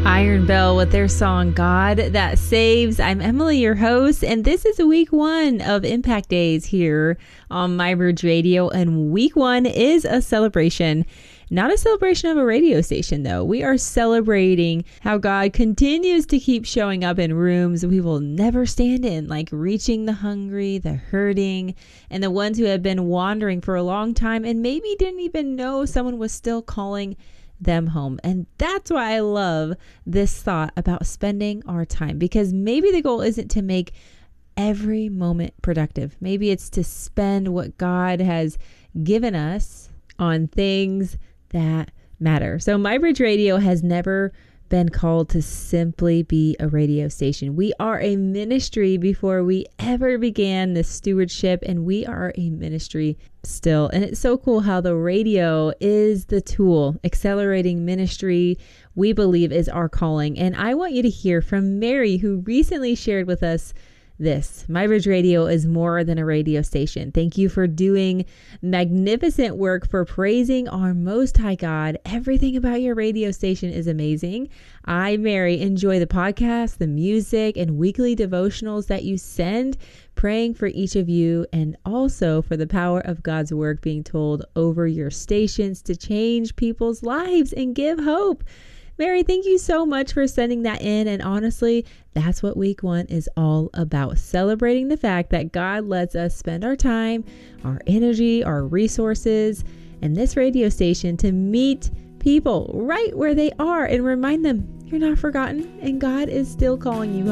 Iron Bell with their song God That Saves. I'm Emily, your host, and this is week 1 of Impact Days here on MyBridge Radio. And week 1 is a celebration. Not a celebration of a radio station, though. We are celebrating how God continues to keep showing up in rooms we will never stand in, like reaching the hungry, the hurting, and the ones who have been wandering for a long time and maybe didn't even know someone was still calling them home. And that's why I love this thought about spending our time, because maybe the goal isn't to make every moment productive. Maybe it's to spend what God has given us on things that matter. So MyBridge Radio has never been called to simply be a radio station. We are a ministry before we ever began this stewardship, and we are a ministry still. And it's so cool how the radio is the tool. Accelerating ministry, we believe, is our calling. And I want you to hear from Mary, who recently shared with us this. MyBridge Radio is more than a radio station. Thank you for doing magnificent work, for praising our Most High God. Everything about your radio station is amazing. I, Mary, enjoy the podcast, the music, and weekly devotionals that you send, praying for each of you and also for the power of God's work being told over your stations to change people's lives and give hope. Mary, thank you so much for sending that in. And honestly, that's what week 1 is all about. Celebrating the fact that God lets us spend our time, our energy, our resources, and this radio station to meet people right where they are and remind them you're not forgotten and God is still calling you home.